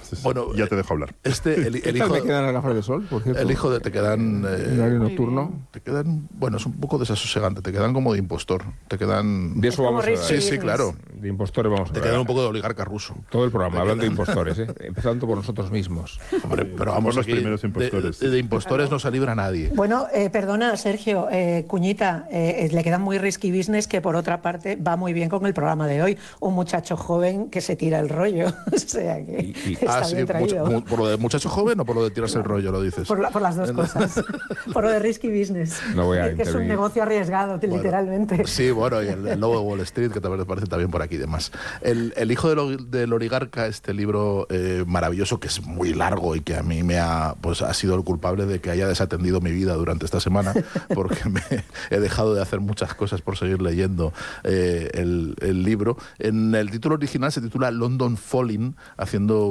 Bueno, ya te dejo hablar. El hijo me quedan las gafas de sol, por cierto. El hijo de te quedan... horario nocturno. Te quedan... Bueno, es un poco desasosegante. Te quedan como de impostor. Te quedan... De eso vamos a hablar. Sí, claro. De impostores vamos a hablar. Te quedan un poco de oligarca ruso. Todo el programa, hablando de impostores, empezando por nosotros mismos. Hombre, pero vamos los aquí, primeros impostores. De impostores no se libra nadie. Bueno, perdona, Sergio, Cuñita, le queda muy risky business, que por otra parte va muy bien con el programa de hoy. Un muchacho joven que se tira el rollo. O sea que está bien traído. ¿Por lo de muchacho joven o por lo de tirarse el rollo, lo dices? Por las dos cosas. Por lo de risky business. No voy a que es un negocio arriesgado, literalmente. Sí, bueno, y el lobo de Wall Street, que también aparece también por aquí y demás. El hijo del oligarca, este libro maravilloso, que es muy largo y que a mí ha sido el culpable de que haya desatendido mi vida durante esta semana, porque he dejado de hacer muchas cosas por seguir leyendo el libro. En el título original se titula London Falling, haciendo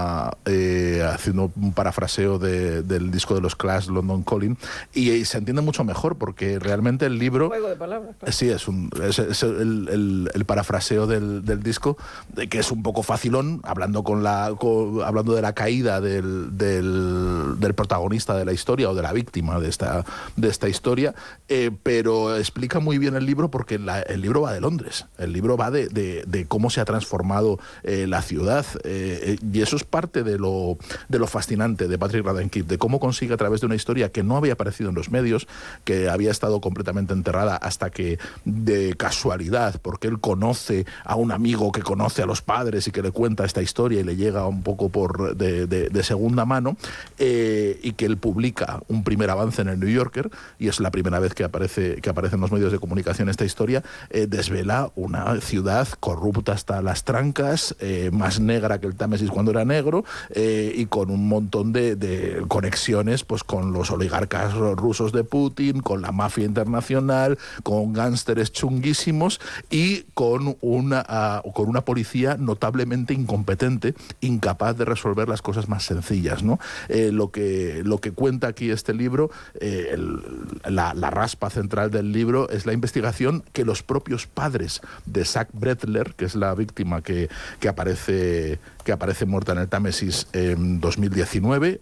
un parafraseo del disco de los Clash, London Calling, y se entiende mucho mejor porque realmente el libro... Juego de palabras. Claro. Sí, es el parafraseo del disco, que es un poco facilón, hablando de la caída del protagonista de la historia o de la víctima de esta historia, pero explica muy bien el libro porque el libro va de Londres, el libro va de cómo se ha transformado la ciudad, y eso es parte de lo fascinante de Patrick Radden Keefe, de cómo consigue a través de una historia que no había aparecido en los medios, que había estado completamente enterrada hasta que de casualidad, porque él conoce a un amigo que conoce a los padres y que le cuenta esta historia y le llega un poco de segunda mano, y que él publica un primer avance en el New Yorker, y es la primera vez que aparece en los medios de comunicación esta historia, desvela una ciudad corrupta hasta las trancas, más negra que el Támesis cuando era negro, y con un montón de conexiones pues con los oligarcas rusos de Putin, con la mafia internacional, con gángsteres chunguísimos y con una policía notablemente incompetente, incapaz de resolver las cosas más sencillas, ¿no? Lo que cuenta aquí este libro, la raspa central del libro, es la investigación que los propios padres de Zach Bretler, que es la víctima que aparece muerta en el Támesis en 2019,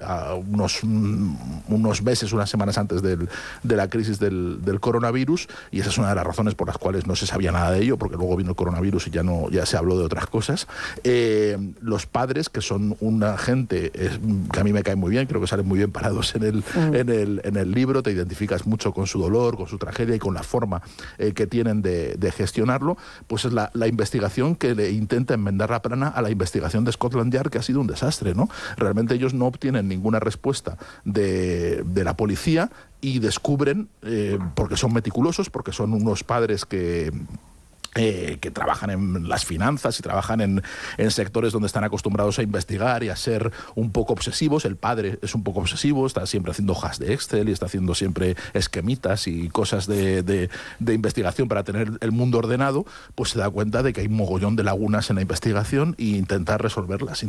unos meses, unas semanas antes de la crisis del coronavirus, y esa es una de las razones por las cuales no se sabía nada de ello, porque luego vino el coronavirus y ya se habló de otras cosas. Los padres, que son una gente que a mí me cae muy bien, creo que salen muy bien parados en el libro, te identificas mucho con su dolor, con su tragedia y con la forma que tienen de gestionarlo, pues es la investigación que le intenta enmendar la plana a la investigación de Scotland Yard, que ha sido un desastre, ¿no? Realmente ellos no obtienen ninguna respuesta de la policía y descubren, porque son meticulosos, porque son unos padres que trabajan en las finanzas y trabajan en sectores donde están acostumbrados a investigar y a ser un poco obsesivos. El padre es un poco obsesivo, está siempre haciendo hojas de Excel y está haciendo siempre esquemitas y cosas de investigación para tener el mundo ordenado, pues se da cuenta de que hay un mogollón de lagunas en la investigación e intenta resolverlas.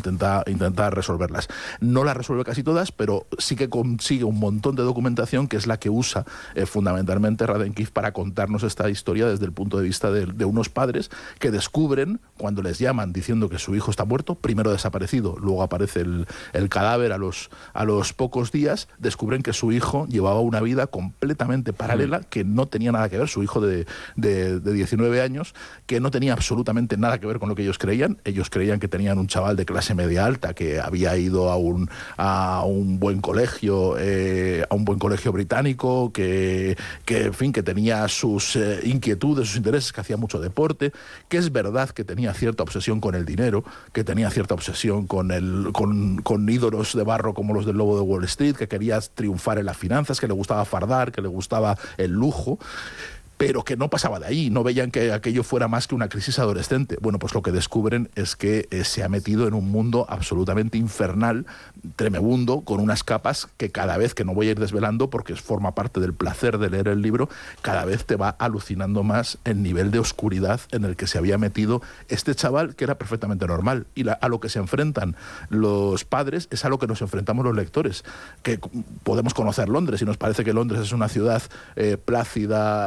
No las resuelve casi todas, pero sí que consigue un montón de documentación que es la que usa fundamentalmente Radden Keefe para contarnos esta historia desde el punto de vista de unos padres que descubren, cuando les llaman diciendo que su hijo está muerto, primero desaparecido, luego aparece el cadáver a los pocos días, descubren que su hijo llevaba una vida completamente paralela, que no tenía nada que ver, su hijo de 19 años, que no tenía absolutamente nada que ver con lo que ellos creían que tenían un chaval de clase media alta que había ido a un buen colegio, británico, que en fin, que tenía sus inquietudes, sus intereses, que hacía mucho deporte, que es verdad que tenía cierta obsesión con el dinero, que tenía cierta obsesión con ídolos de barro como los del Lobo de Wall Street, que quería triunfar en las finanzas, que le gustaba fardar, que le gustaba el lujo, pero que no pasaba de ahí, no veían que aquello fuera más que una crisis adolescente. Bueno, pues lo que descubren es que se ha metido en un mundo absolutamente infernal, tremebundo, con unas capas que cada vez, que no voy a ir desvelando porque forma parte del placer de leer el libro, cada vez te va alucinando más el nivel de oscuridad en el que se había metido este chaval, que era perfectamente normal. Y a lo que se enfrentan los padres es a lo que nos enfrentamos los lectores, que podemos conocer Londres y nos parece que Londres es una ciudad plácida,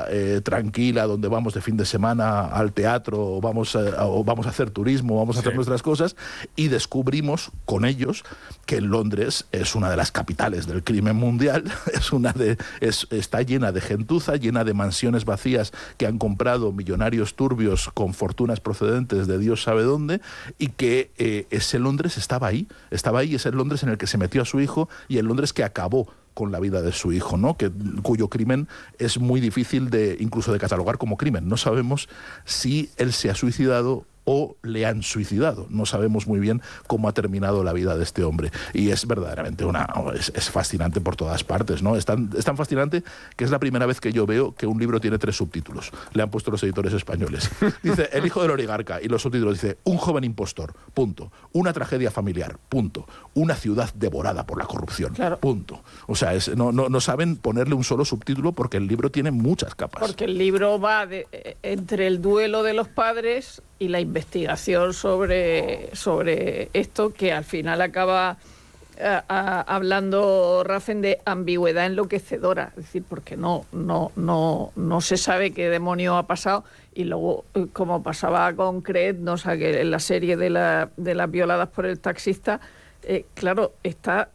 tranquila, donde vamos de fin de semana al teatro, o vamos a hacer turismo, vamos a hacer nuestras cosas, y descubrimos con ellos que Londres es una de las capitales del crimen mundial, está llena de gentuza, llena de mansiones vacías que han comprado millonarios turbios con fortunas procedentes de Dios sabe dónde, y que ese Londres estaba ahí, es el Londres en el que se metió a su hijo y el Londres que acabó con la vida de su hijo, ¿no? Cuyo crimen es muy difícil incluso de catalogar como crimen. No sabemos si él se ha suicidado o le han suicidado. No sabemos muy bien cómo ha terminado la vida de este hombre. Y es verdaderamente es fascinante por todas partes, ¿no? Es tan fascinante que es la primera vez que yo veo que un libro tiene 3 subtítulos. Le han puesto los editores españoles. Dice, el hijo del oligarca, y los subtítulos dice, un joven impostor, punto. Una tragedia familiar, punto. Una ciudad devorada por la corrupción, punto. O sea, no saben ponerle un solo subtítulo porque el libro tiene muchas capas. Porque el libro va entre el duelo de los padres y la investigación sobre esto, que al final acaba hablando Raffen de ambigüedad enloquecedora, es decir, porque no se sabe qué demonio ha pasado, y luego, como pasaba con Cret, no sé, que en la serie de las violadas por el taxista, claro, está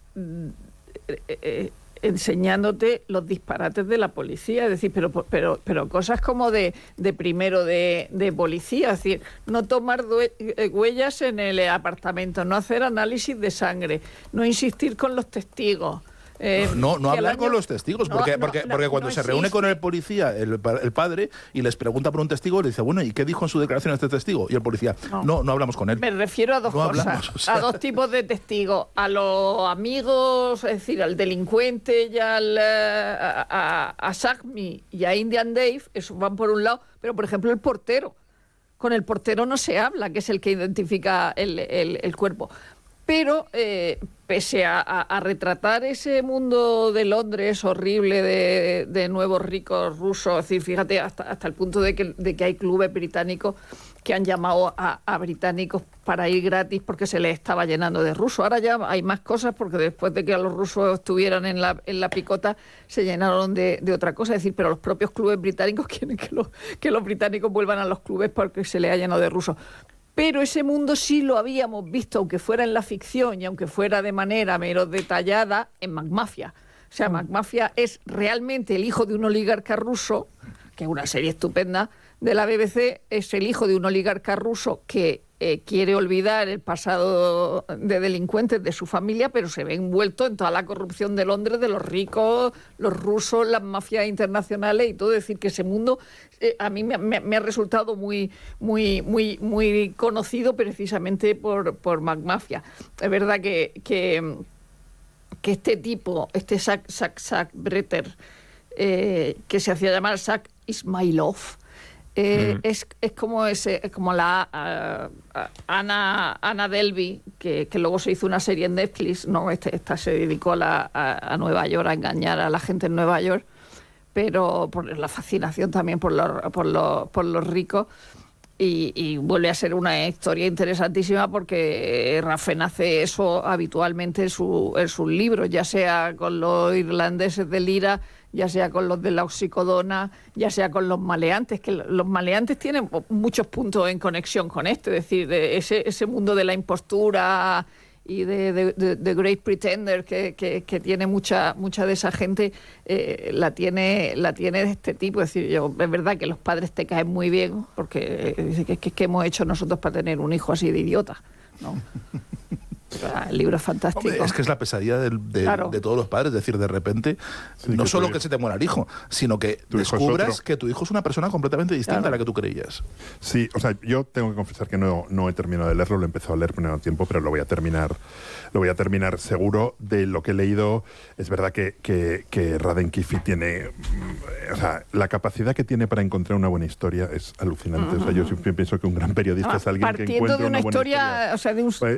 enseñándote los disparates de la policía, es decir, pero cosas como de primero de policía, es decir, no tomar huellas en el apartamento, no hacer análisis de sangre, no insistir con los testigos. No hablar con los testigos, porque cuando se reúne con el policía, el padre, y les pregunta por un testigo, le dice, bueno, ¿y qué dijo en su declaración este testigo? Y el policía, no hablamos con él. Me refiero a dos cosas, a 2 tipos de testigos, a los amigos, es decir, al delincuente y a Sakmi y a Indian Dave, eso van por un lado, pero por ejemplo el portero, con el portero no se habla, que es el que identifica el cuerpo. Pero pese a retratar ese mundo de Londres horrible de nuevos ricos rusos, es decir, fíjate, hasta el punto de que hay clubes británicos que han llamado a británicos para ir gratis porque se les estaba llenando de rusos. Ahora ya hay más cosas porque después de que a los rusos estuvieran en la picota se llenaron de otra cosa. Es decir, pero los propios clubes británicos quieren que los británicos vuelvan a los clubes porque se les ha llenado de rusos. Pero ese mundo sí lo habíamos visto, aunque fuera en la ficción y aunque fuera de manera menos detallada, en McMafia. O sea, McMafia es realmente el hijo de un oligarca ruso, que es una serie estupenda de la BBC, es el hijo de un oligarca ruso que quiere olvidar el pasado de delincuentes de su familia, pero se ve envuelto en toda la corrupción de Londres, de los ricos, los rusos, las mafias internacionales y todo. Es decir, que ese mundo a mí me ha resultado muy conocido precisamente por McMafia. Es verdad que este tipo, este Sack Bretter, que se hacía llamar Sack Ismailov, es como la Anna Delvey, que luego se hizo una serie en Netflix, ¿no? Esta se dedicó a Nueva York, a engañar a la gente en Nueva York, pero por la fascinación también por los ricos. Y vuelve a ser una historia interesantísima porque Raffen hace eso habitualmente en sus libros, ya sea con los irlandeses del IRA, ya sea con los de la oxicodona, ya sea con los maleantes, que los maleantes tienen muchos puntos en conexión con esto, es decir, de ese mundo de la impostura y de Great Pretender que tiene mucha de esa gente, la tiene de este tipo. Es decir, es verdad que los padres te caen muy bien porque ¿qué hemos hecho nosotros para tener un hijo así de idiota? ¿No? El libro es fantástico. Hombre, es que es la pesadilla de todos los padres, es decir, de repente, no solo que se te muera el hijo, sino que descubras que tu hijo es una persona completamente distinta a la que tú creías. Sí, o sea, yo tengo que confesar que no he terminado de leerlo, lo he empezado a leer por un tiempo, pero lo voy a terminar seguro. De lo que he leído, es verdad que Raden Kifi tiene, o sea, la capacidad que tiene para encontrar una buena historia es alucinante. O sea, yo siempre pienso que un gran periodista es alguien que encuentra una buena historia. O sea,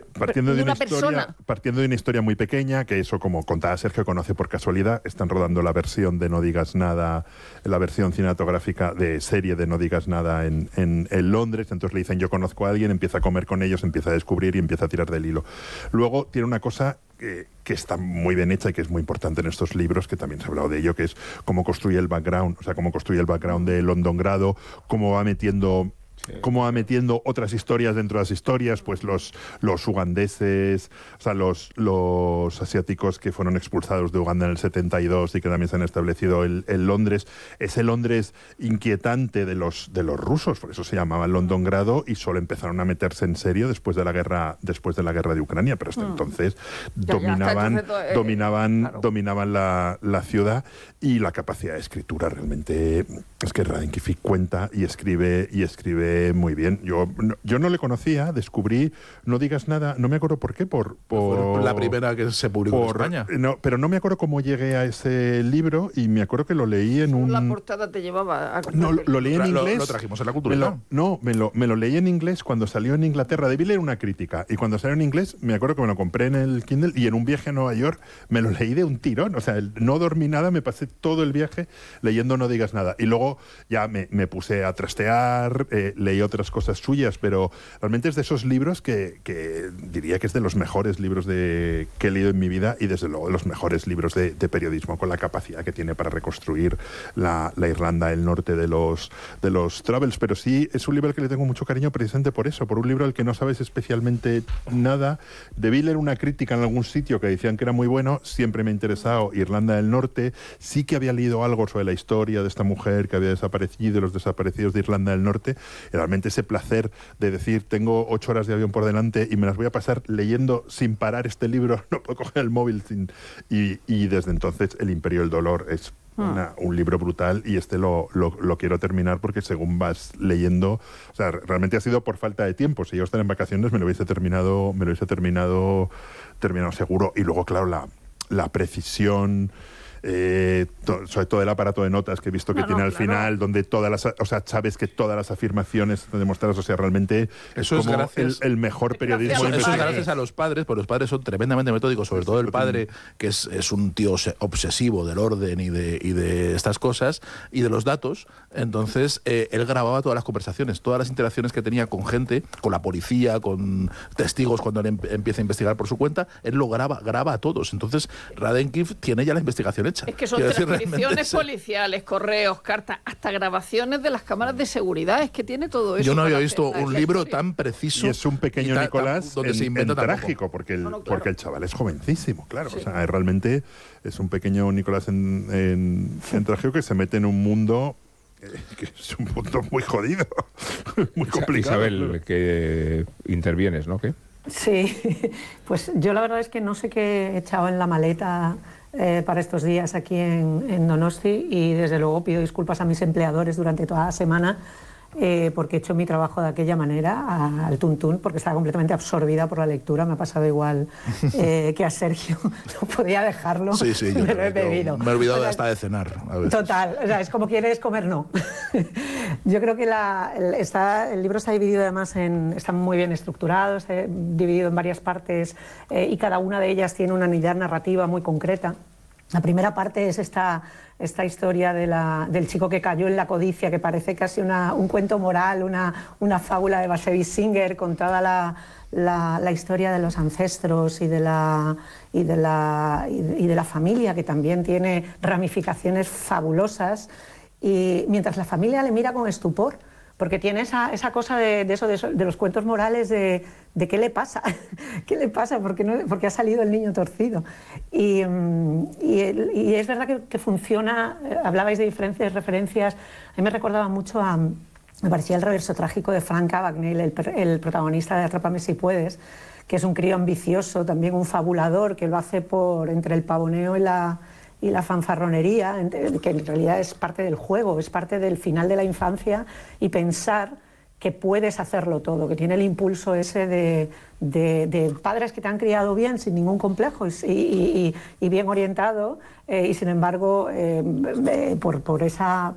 partiendo de una historia muy pequeña, que eso, como contaba Sergio, conoce por casualidad. Están rodando la versión de No digas nada, la versión cinematográfica de serie de No digas nada en Londres. Entonces le dicen, yo conozco a alguien, empieza a comer con ellos, empieza a descubrir y empieza a tirar del hilo. Luego tiene una cosa que está muy bien hecha y que es muy importante en estos libros, que también se ha hablado de ello, que es cómo construye el background, o sea, cómo construye el background de Londongrado, cómo va metiendo otras historias dentro de las historias, pues los ugandeses, o sea, los asiáticos que fueron expulsados de Uganda en el 72 y que también se han establecido en Londres, ese Londres inquietante de los rusos, por eso se llamaba Londongrado, y solo empezaron a meterse en serio después de la guerra de Ucrania, pero hasta entonces dominaban la ciudad, y la capacidad de escritura realmente es que Raden Kifik cuenta y escribe muy bien. Yo no le conocía, descubrí No digas nada, no me acuerdo por qué, por la primera que se publicó en España. No, pero no me acuerdo cómo llegué a ese libro, y me acuerdo que lo leí en un... La portada te llevaba a... No, lo leí en inglés. Lo trajimos en la cultura. Me lo leí en inglés cuando salió en Inglaterra. Debí leer una crítica, y cuando salió en inglés me acuerdo que me lo compré en el Kindle, y en un viaje a Nueva York me lo leí de un tirón. O sea, no dormí nada, me pasé todo el viaje leyendo No digas nada, y luego ya me puse a trastear, leí otras cosas suyas, pero realmente es de esos libros que diría que es de los mejores libros que he leído en mi vida, y desde luego de los mejores libros de periodismo, con la capacidad que tiene para reconstruir la Irlanda del Norte de los Troubles. Pero sí, es un libro al que le tengo mucho cariño precisamente por eso, por un libro al que no sabes especialmente nada. Debí leer una crítica en algún sitio que decían que era muy bueno, siempre me ha interesado Irlanda del Norte, sí que había leído algo sobre la historia de esta mujer que había desaparecido, de los desaparecidos de Irlanda del Norte, y realmente ese placer de decir, tengo 8 horas de avión por delante y me las voy a pasar leyendo sin parar este libro, no puedo coger el móvil y desde entonces El Imperio del Dolor es un libro brutal, y lo quiero terminar porque según vas leyendo, o sea, realmente ha sido por falta de tiempo. Si yo estaba en vacaciones me lo hubiese terminado seguro. Y luego, claro, la precisión, sobre todo el aparato de notas que he visto que tiene al final, donde sabes que todas las afirmaciones están demostradas, o sea, realmente eso es como gracias, el mejor periodismo. Eso es gracias a los padres, porque los padres son tremendamente metódicos, sobre todo el padre, que es un tío obsesivo del orden y de estas cosas y de los datos. Entonces, él grababa todas las conversaciones, todas las interacciones que tenía con gente, con la policía, con testigos cuando él empieza a investigar por su cuenta, él lo graba a todos. Entonces, Raden Kifik tiene ya la investigación hecha. Es que son transcripciones policiales, correos, cartas, hasta grabaciones de las cámaras de seguridad. Es que tiene todo eso. Yo no había visto un libro tan preciso. Y es un pequeño Nicolás donde se inventa trágico, porque el chaval es jovencísimo, claro. Sí. O sea, realmente es un pequeño Nicolás en trágico que se mete en un mundo que es un mundo muy jodido, muy complicado. Isabel, que intervienes, ¿no? ¿Qué? Sí, pues yo la verdad es que no sé qué he echado en la maleta para estos días aquí en Donosti, y desde luego pido disculpas a mis empleadores durante toda la semana porque he hecho mi trabajo de aquella manera, al tuntún, porque estaba completamente absorbida por la lectura. Me ha pasado igual que a Sergio, no podía dejarlo. Sí, yo me lo he bebido. Me he olvidado hasta de cenar. A veces. Total, o sea, es como quieres comer, no. Yo creo que el libro está dividido además está muy bien estructurado, está dividido en varias partes y cada una de ellas tiene una unidad narrativa muy concreta. La primera parte es esta historia del chico que cayó en la codicia, que parece casi un cuento moral, una fábula de Bashevis Singer, con toda la historia de los ancestros y de la familia, que también tiene ramificaciones fabulosas. Y mientras la familia le mira con estupor, porque tiene esa cosa de los cuentos morales de qué le pasa, qué le pasa, porque ha salido el niño torcido. Y es verdad que funciona. Hablabais de diferentes referencias. A mí me recordaba mucho me parecía el reverso trágico de Frank Abagnale, el protagonista de Atrápame si puedes, que es un crío ambicioso, también un fabulador, que lo hace entre el pavoneo y la fanfarronería, que en realidad es parte del juego, es parte del final de la infancia, y pensar que puedes hacerlo todo, que tiene el impulso ese de padres que te han criado bien, sin ningún complejo y bien orientado, y sin embargo, por esa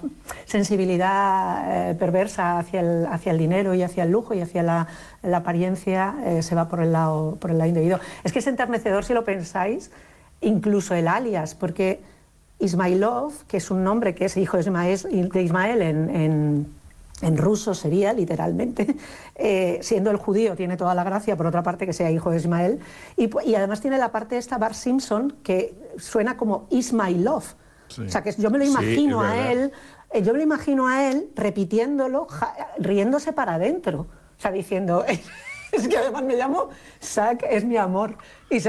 sensibilidad perversa hacia el dinero y hacia el lujo y hacia la apariencia, se va por el lado indebido. Es que es enternecedor si lo pensáis, incluso el alias, porque Ismailov, que es un nombre que es hijo de Ismael En ruso sería, literalmente, siendo el judío, tiene toda la gracia, por otra parte que sea hijo de Ismael, y además tiene la parte esta Bart Simpson, que suena como Ismailov. Sí. O sea, que yo me lo imagino yo me lo imagino a él repitiéndolo, riéndose para adentro, o sea, diciendo, es que además me llamo Zack, es mi amor, y